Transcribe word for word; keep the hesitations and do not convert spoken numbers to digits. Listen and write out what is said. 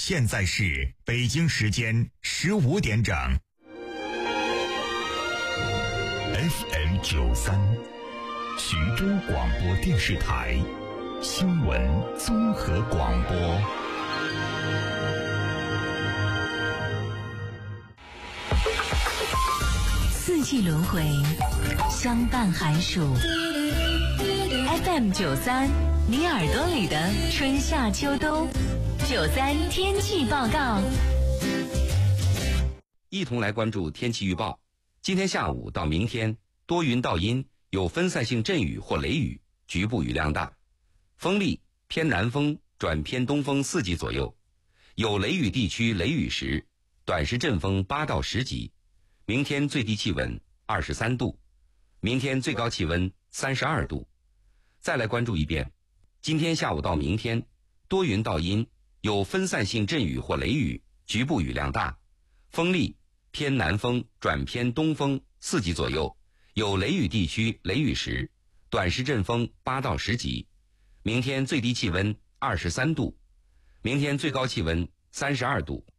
现在是北京时间十五点整。F M 九三，徐州广播电视台新闻综合广播。 四季轮回，相伴寒暑。F M 九三，你耳朵里的春夏秋冬。九三天气报告， 一同来关注天气预报。今天下午到明天，多云到阴，有分散性阵雨或雷雨，局部雨量大，风力偏南风转偏东风四级左右，有雷雨地区雷雨时，短时阵风八到十级。明天最低气温二十三度，明天最高气温三十二度。再来关注一遍，今天下午到明天，多云到阴，有分散性阵雨或雷雨，局部雨量大，风力偏南风转偏东风四级左右，有雷雨地区雷雨时，短时阵风八到十级。明天最低气温二十三度，明天最高气温三十二度。